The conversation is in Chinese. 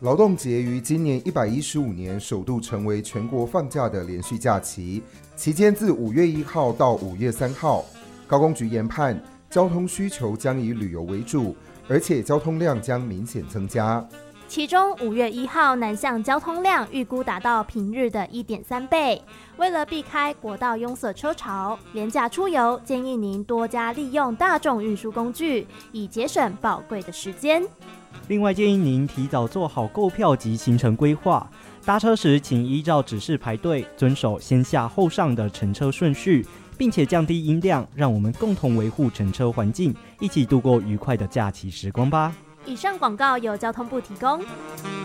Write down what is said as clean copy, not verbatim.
劳动节于今年115年首度成为全国放假的连续假期，期间自5月1号到5月3号。高工局研判，交通需求将以旅游为主，而且交通量将明显增加。 其中5月1号南向交通量预估达到平日的 1.3 倍。为了避开国道拥塞车潮，连假出游建议您多加利用大众运输工具，以节省宝贵的时间。 另外建议您提早做好购票及行程规划，搭车时请依照指示排队，遵守先下后上的乘车顺序，并且降低音量，让我们共同维护乘车环境，一起度过愉快的假期时光吧。 以上广告由交通部提供。